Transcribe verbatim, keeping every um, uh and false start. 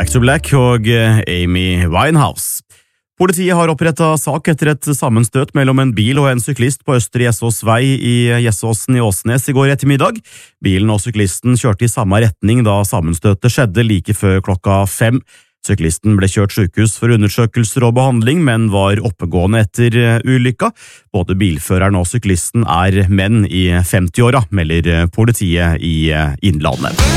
Back to Black og Amy Winehouse. Politiet har opprettet sak etter et sammenstøt mellom en bil og en syklist på Østre Gjessås vei i Gjessåsen i Åsnes i går ettermiddag. Bilen og syklisten kjørte i samme retning da sammenstøtet skjedde like før klokka fem. Syklisten ble kjørt sykehus for undersøkelser og behandling, men var oppegående etter ulykka. Både bilføreren og syklisten er menn i femti-åra, melder politiet i Innlandet.